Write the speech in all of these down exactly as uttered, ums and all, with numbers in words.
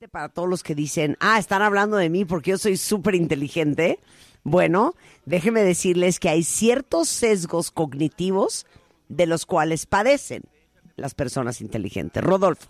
Para todos los que dicen, ah, están hablando de mí porque yo soy súper inteligente. Bueno, déjenme decirles que hay ciertos sesgos cognitivos de los cuales padecen las personas inteligentes. Rodolfo.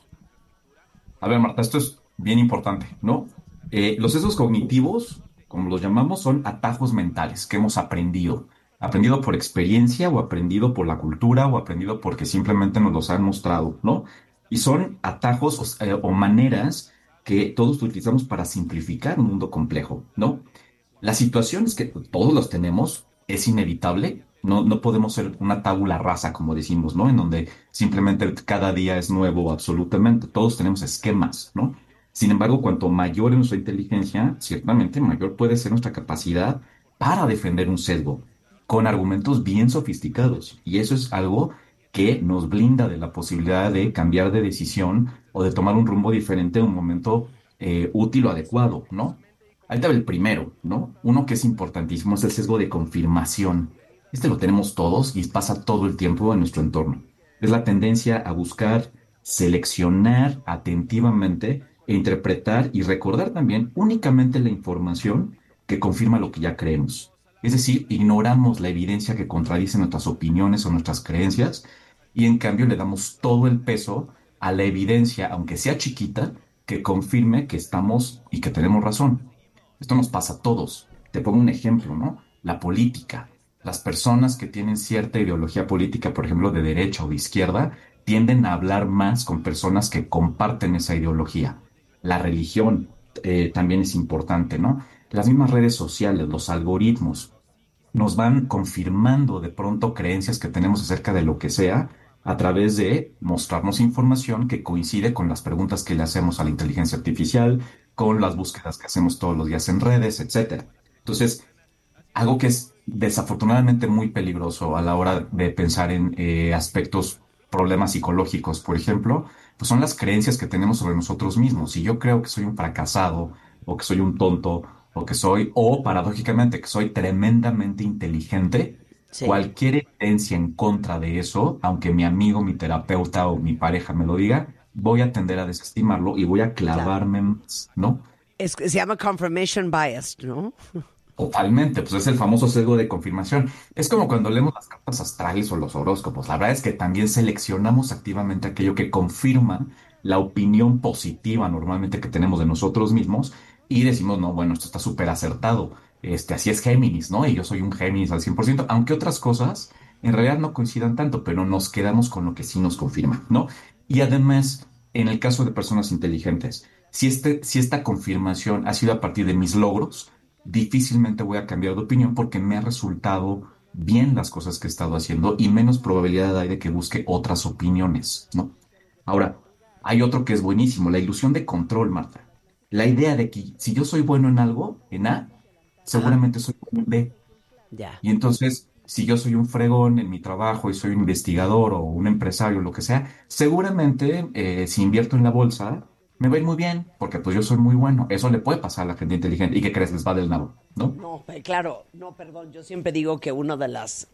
A ver, Marta, esto es bien importante, ¿no? Eh, los sesgos cognitivos, como los llamamos, son atajos mentales que hemos aprendido. Aprendido por experiencia o aprendido por la cultura o aprendido porque simplemente nos los han mostrado, ¿no? Y son atajos o, eh, o maneras que todos utilizamos para simplificar un mundo complejo, ¿no? La situación es que todos los tenemos, es inevitable. No, no podemos ser una tabula rasa, como decimos, ¿no? En donde simplemente cada día es nuevo absolutamente. Todos tenemos esquemas, ¿no? Sin embargo, cuanto mayor es nuestra inteligencia, ciertamente mayor puede ser nuestra capacidad para defender un sesgo con argumentos bien sofisticados. Y eso es algo que nos blinda de la posibilidad de cambiar de decisión o de tomar un rumbo diferente en un momento eh, útil o adecuado, ¿no? Ahí te va el primero, ¿no? Uno que es importantísimo es el sesgo de confirmación. Este lo tenemos todos y pasa todo el tiempo en nuestro entorno. Es la tendencia a buscar, seleccionar atentivamente e interpretar y recordar también únicamente la información que confirma lo que ya creemos. Es decir, ignoramos la evidencia que contradice nuestras opiniones o nuestras creencias y en cambio le damos todo el peso a la evidencia, aunque sea chiquita, que confirme que estamos y que tenemos razón. Esto nos pasa a todos. Te pongo un ejemplo, ¿no? La política. Las personas que tienen cierta ideología política, por ejemplo, de derecha o de izquierda, tienden a hablar más con personas que comparten esa ideología. La religión eh, también es importante, ¿no? Las mismas redes sociales, los algoritmos, nos van confirmando de pronto creencias que tenemos acerca de lo que sea a través de mostrarnos información que coincide con las preguntas que le hacemos a la inteligencia artificial, con las búsquedas que hacemos todos los días en redes, etcétera. Entonces, algo que es desafortunadamente muy peligroso a la hora de pensar en eh, aspectos, problemas psicológicos, por ejemplo, pues son las creencias que tenemos sobre nosotros mismos. Si yo creo que soy un fracasado, o que soy un tonto, o que soy, o paradójicamente, que soy tremendamente inteligente, Sí. cualquier evidencia en contra de eso, aunque mi amigo, mi terapeuta o mi pareja me lo diga, voy a tender a desestimarlo y voy a Claro. clavarme más, ¿no? Es, se llama confirmation bias, ¿no? Totalmente, pues es el famoso sesgo de confirmación. Es como cuando leemos las cartas astrales o los horóscopos. La verdad es que también seleccionamos activamente aquello que confirma la opinión positiva normalmente que tenemos de nosotros mismos y decimos, no, bueno, esto está súper acertado. Este, así es Géminis, ¿no? Y yo soy un Géminis al cien por ciento, aunque otras cosas en realidad no coincidan tanto, pero nos quedamos con lo que sí nos confirma, ¿no? Y además, en el caso de personas inteligentes, si, este, si esta confirmación ha sido a partir de mis logros, difícilmente voy a cambiar de opinión porque me ha resultado bien las cosas que he estado haciendo y menos probabilidad hay de que busque otras opiniones, ¿no? Ahora, hay otro que es buenísimo, la ilusión de control, Marta. La idea de que si yo soy bueno en algo, en A, Ajá. seguramente soy bueno en B. Ya. Y entonces, si yo soy un fregón en mi trabajo y soy un investigador o un empresario, lo que sea, seguramente eh, si invierto en la bolsa, me va a ir muy bien, porque pues yo soy muy bueno. Eso le puede pasar a la gente inteligente. ¿Y qué crees? Les va del nabo, ¿no? No, eh, claro, no, perdón. Yo siempre digo que uno de las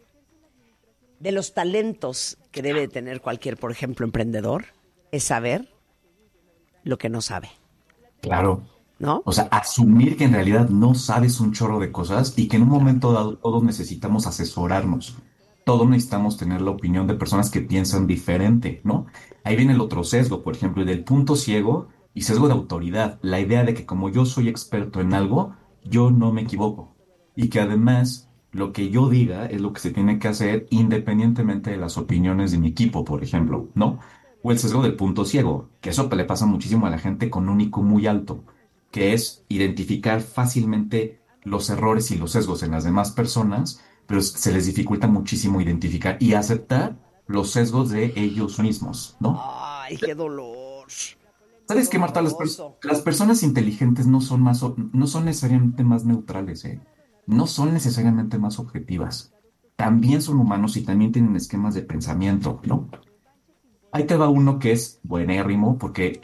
de los talentos que debe tener cualquier, por ejemplo, emprendedor, es saber lo que no sabe, Claro. ¿no? O sea, asumir que en realidad no sabes un chorro de cosas y que en un Claro. momento dado todos necesitamos asesorarnos. Todos necesitamos tener la opinión de personas que piensan diferente, ¿no? Ahí viene el otro sesgo, por ejemplo, el del punto ciego y sesgo de autoridad. La idea de que como yo soy experto en algo, yo no me equivoco. Y que además lo que yo diga es lo que se tiene que hacer independientemente de las opiniones de mi equipo, por ejemplo, ¿no? O el sesgo del punto ciego, que eso le pasa muchísimo a la gente con un I Q muy alto, que es identificar fácilmente los errores y los sesgos en las demás personas, pero se les dificulta muchísimo identificar y aceptar los sesgos de ellos mismos, ¿no? Ay, qué dolor. Qué ¿Sabes qué, Marta? Las, pers- doloroso. las personas inteligentes no son más, o- no son necesariamente más neutrales, ¿eh? No son necesariamente más objetivas. También son humanos y también tienen esquemas de pensamiento, ¿no? Ahí te va uno que es buenérrimo porque